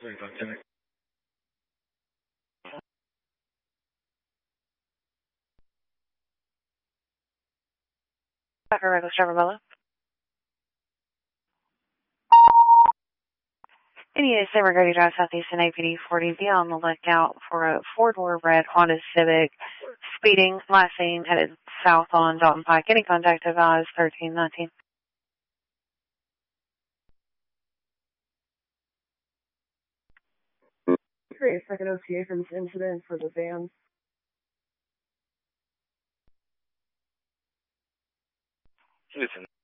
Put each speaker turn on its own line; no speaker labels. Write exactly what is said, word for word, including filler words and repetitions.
Doctor Regular Trevor Indiana State Regarding Drive Southeastern A P D forty. Be on the lookout for a four-door red Honda Civic speeding. Last seen headed south on Dalton Pike. Any contact advised thirteen nineteen.
Create a second O T A for this incident for the van.
Listen.